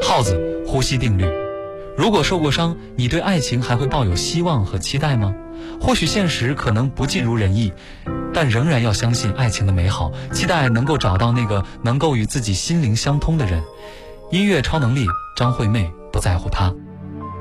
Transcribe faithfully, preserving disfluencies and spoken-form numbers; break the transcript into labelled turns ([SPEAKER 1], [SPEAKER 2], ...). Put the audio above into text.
[SPEAKER 1] 耗子呼吸定律。如果受过伤，你对爱情还会抱有希望和期待吗？或许现实可能不尽如人意，但仍然要相信爱情的美好，期待能够找到那个能够与自己心灵相通的人。音乐超能力，张惠妹，不在乎他。